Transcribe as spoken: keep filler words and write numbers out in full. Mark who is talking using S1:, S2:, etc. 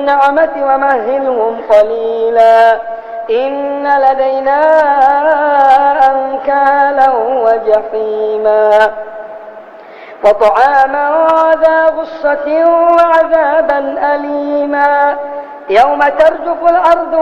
S1: النعمة ومهلهم قليلا إن لدينا أنكالا وجحيما وطعاما ذا غصة وعذابا أليما يوم ترجف الأرض